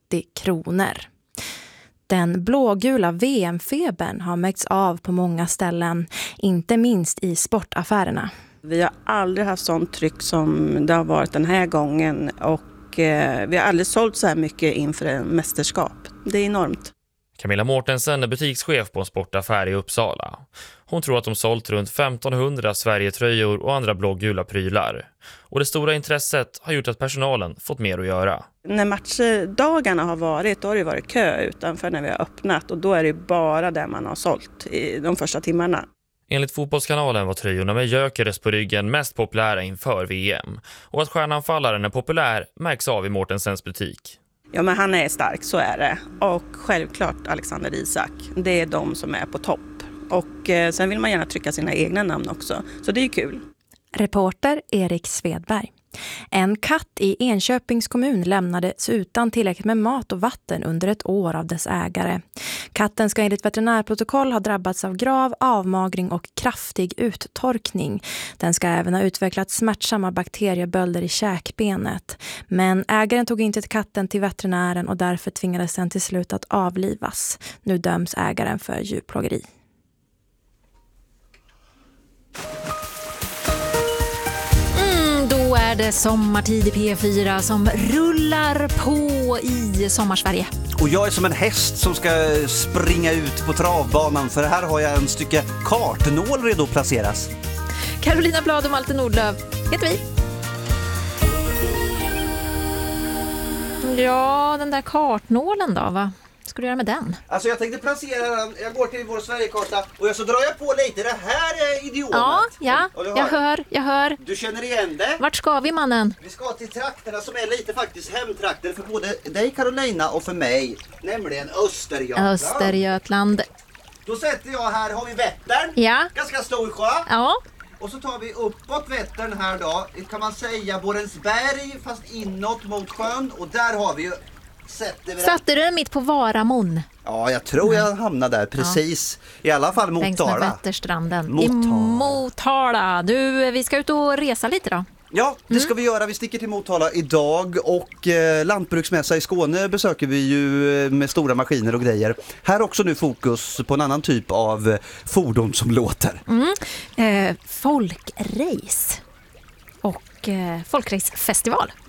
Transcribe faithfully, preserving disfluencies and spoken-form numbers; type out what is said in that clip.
åttio kronor. Den blågula V M-febern har märkts av på många ställen, inte minst i sportaffärerna. Vi har aldrig haft sånt tryck som det har varit den här gången och eh, vi har aldrig sålt så här mycket inför en mästerskap. Det är enormt. Camilla Mårtensen är butikschef på en sportaffär i Uppsala. Hon tror att de sålt runt femtonhundra Sverigetröjor och andra blågula prylar. Och det stora intresset har gjort att personalen fått mer att göra. När matchdagarna har varit, då har det varit kö utanför när vi har öppnat. Och då är det bara där man har sålt i de första timmarna. Enligt Fotbollskanalen var tröjorna med Gyökeres på ryggen mest populära inför V M. Och att stjärnanfallaren är populär märks av i Mårtensens butik. Ja, men han är stark, så är det. Och självklart Alexander Isak. Det är de som är på topp. Och eh, sen vill man gärna trycka sina egna namn också. Så det är kul. Reporter Erik Svedberg. En katt i Enköpings kommun lämnades utan tillräckligt med mat och vatten under ett år av dess ägare. Katten ska enligt veterinärprotokoll ha drabbats av grav avmagring och kraftig uttorkning. Den ska även ha utvecklat smärtsamma bakteriebölder i käkbenet. Men ägaren tog inte katten till veterinären och därför tvingades den till slut att avlivas. Nu döms ägaren för djurplågeri. Då är det sommartid i P fyra som rullar på i Sommarsverige. Och jag är som en häst som ska springa ut på travbanan, för här har jag en stycke kartnål redo att placeras. Carolina Blad och Malte Nordlöf heter vi. Ja, den där kartnålen då, va? Ska du göra med den? Alltså jag tänkte placera den, jag går till vår Sverigekarta och så drar jag på lite, det här är idiomet. Ja, ja, jag hör, jag hör. Du känner igen det? Vart ska vi, mannen? Vi ska till trakterna som är lite faktiskt hemtrakter för både dig Carolina och för mig, nämligen Östergötland. Östergötland. Då sätter jag här, har vi Vättern, ja. Ganska stor sjö. Ja. Och så tar vi uppåt Vättern här då, kan man säga Borensberg fast inåt mot sjön, och där har vi ju Satte du den mitt på Varamon? Ja, jag tror jag hamnade där precis. Ja. I alla fall Motala. Längs med Vätterstranden. Motala. I Motala. Du, vi ska ut och resa lite då. Ja, det mm. ska vi göra. Vi sticker till Motala idag och eh, lantbruksmässa i Skåne besöker vi ju med stora maskiner och grejer. Här också nu fokus på en annan typ av fordon som låter. Mm. Eh, folkrace och eh, folkracefestival.